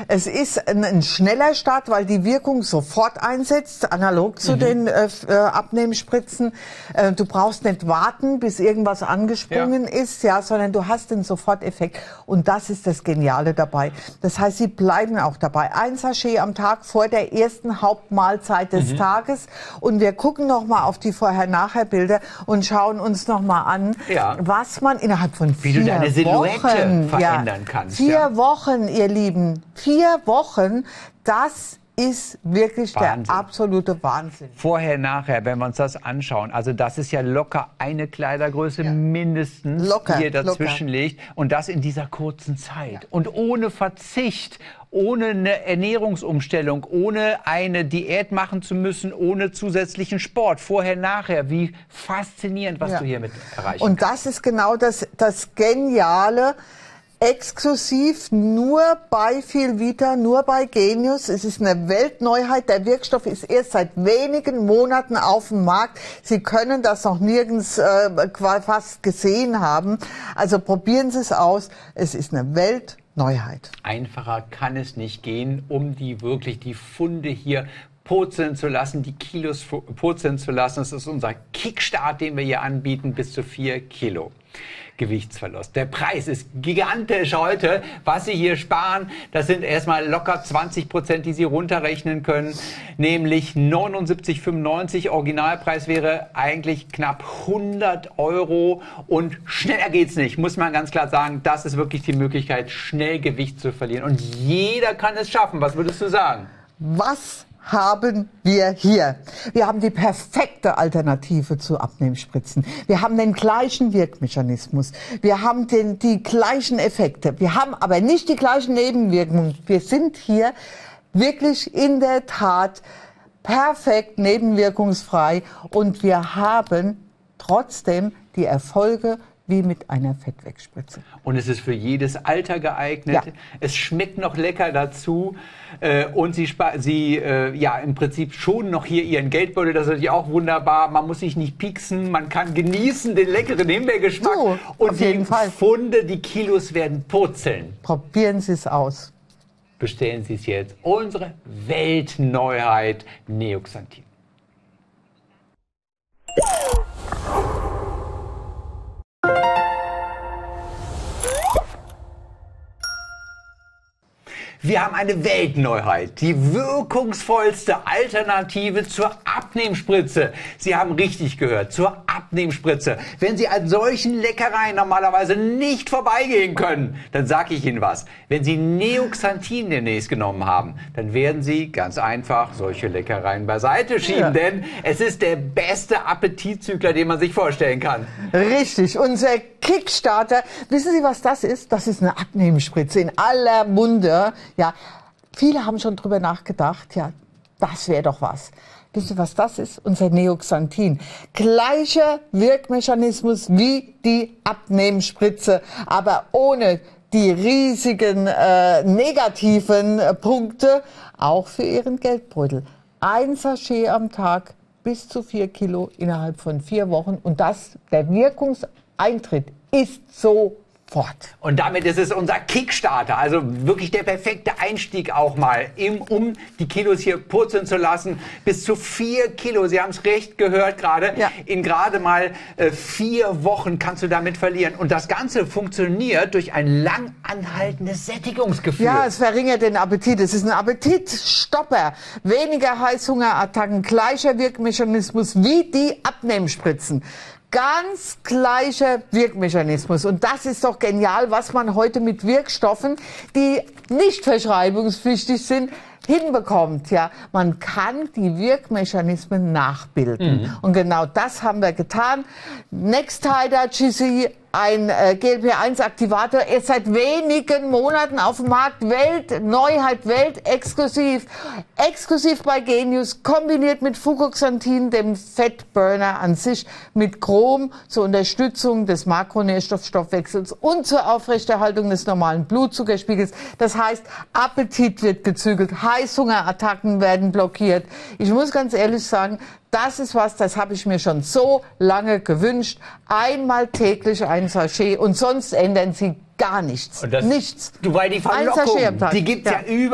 Es ist ein schneller Start, weil die Wirkung sofort einsetzt, analog zu den Abnehmspritzen. Du brauchst nicht warten, bis irgendwas angesprungen ist, ja, sondern du hast den Soforteffekt. Und das ist das Geniale dabei. Das heißt, sie bleiben auch dabei. Ein Sachet am Tag vor der ersten Hauptmahlzeit des Tages. Und wir gucken noch mal auf die Vorher-Nachher-Bilder und schauen uns noch mal an, was man innerhalb von 4 Wochen... Wie du deine Silhouette verändern kannst. 4 Wochen, ihr Lieben. 4 Wochen, das ist wirklich Wahnsinn. Der absolute Wahnsinn. Vorher, nachher, wenn wir uns das anschauen, also das ist ja locker eine Kleidergröße mindestens, die hier dazwischen liegt. Und das in dieser kurzen Zeit. Ja. Und ohne Verzicht, ohne eine Ernährungsumstellung, ohne eine Diät machen zu müssen, ohne zusätzlichen Sport. Vorher, nachher, wie faszinierend, was du hiermit erreichen Und das ist genau das Geniale. Exklusiv nur bei Filvita, nur bei Genius. Es ist eine Weltneuheit. Der Wirkstoff ist erst seit wenigen Monaten auf dem Markt. Sie können das noch nirgends fast gesehen haben. Also probieren Sie es aus. Es ist eine Weltneuheit. Einfacher kann es nicht gehen, um die Funde hier purzeln zu lassen, die Kilos purzeln zu lassen. Das ist unser Kickstart, den wir hier anbieten, bis zu 4 Kilo. Gewichtsverlust. Der Preis ist gigantisch heute. Was Sie hier sparen, das sind erstmal locker 20%, die Sie runterrechnen können, nämlich 79,95. Originalpreis wäre eigentlich knapp 100 € und schneller geht's nicht, muss man ganz klar sagen. Das ist wirklich die Möglichkeit, schnell Gewicht zu verlieren und jeder kann es schaffen. Was würdest du sagen? Was haben wir hier? Wir haben die perfekte Alternative zu Abnehmspritzen. Wir haben den gleichen Wirkmechanismus. Wir haben die gleichen Effekte. Wir haben aber nicht die gleichen Nebenwirkungen. Wir sind hier wirklich in der Tat perfekt nebenwirkungsfrei und wir haben trotzdem die Erfolge wie mit einer Fettwegspritze. Und es ist für jedes Alter geeignet. Ja. Es schmeckt noch lecker dazu. Und Sie im Prinzip schonen noch hier Ihren Geldbeutel. Das ist natürlich auch wunderbar. Man muss sich nicht pieksen. Man kann genießen den leckeren Himbeergeschmack. So, und die Funde, die Kilos werden purzeln. Probieren Sie es aus. Bestellen Sie es jetzt. Unsere Weltneuheit Neoxanthin. Wir haben eine Weltneuheit, die wirkungsvollste Alternative zur Abnehmspritze. Sie haben richtig gehört, zur Abnehmspritze. Wenn Sie an solchen Leckereien normalerweise nicht vorbeigehen können, dann sage ich Ihnen was. Wenn Sie Neoxanthin demnächst genommen haben, dann werden Sie ganz einfach solche Leckereien beiseite schieben, denn es ist der beste Appetitzügler, den man sich vorstellen kann. Richtig, unser Kickstarter. Wissen Sie, was das ist? Das ist eine Abnehmspritze in aller Munde. Ja, viele haben schon drüber nachgedacht, ja, das wäre doch was. Wisst ihr, was das ist? Unser Neoxanthin. Gleicher Wirkmechanismus wie die Abnehmspritze, aber ohne die riesigen negativen Punkte, auch für Ihren Geldbeutel. Ein Sachet am Tag, bis zu 4 Kilo innerhalb von 4 Wochen. Und der Wirkungseintritt ist sofort. Und damit ist es unser Kickstarter, also wirklich der perfekte Einstieg auch mal, um die Kilos hier purzeln zu lassen. Bis zu 4 Kilo, Sie haben es recht gehört gerade, in gerade mal 4 Wochen kannst du damit verlieren. Und das Ganze funktioniert durch ein lang anhaltendes Sättigungsgefühl. Ja, es verringert den Appetit. Es ist ein Appetitstopper. Weniger Heißhungerattacken, gleicher Wirkmechanismus wie die Abnehmspritzen. Ganz gleicher Wirkmechanismus. Und das ist doch genial, was man heute mit Wirkstoffen, die nicht verschreibungspflichtig sind, hinbekommt. Ja, man kann die Wirkmechanismen nachbilden. Und genau das haben wir getan. Nextida GC, ein GLP-1-Aktivator, ist seit wenigen Monaten auf dem Markt. Weltneuheit, weltexklusiv. Exklusiv bei Genius, kombiniert mit Fucoxanthin, dem Fettburner an sich, mit Chrom zur Unterstützung des Makronährstoffstoffwechsels und zur Aufrechterhaltung des normalen Blutzuckerspiegels. Das heißt, Appetit wird gezügelt, Heißhungerattacken werden blockiert. Ich muss ganz ehrlich sagen, das ist was, das habe ich mir schon so lange gewünscht. Einmal täglich ein Sachet und sonst ändern Sie gar nichts. Nichts. Weil die Verlockung, die gibt's ja überall.